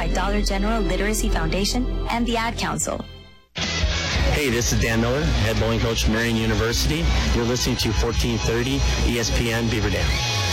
by Dollar General Literacy Foundation and the Ad Council. Hey, this is Dan Miller, head bowling coach at Marian University. You're listening to 1430 ESPN Beaver Dam.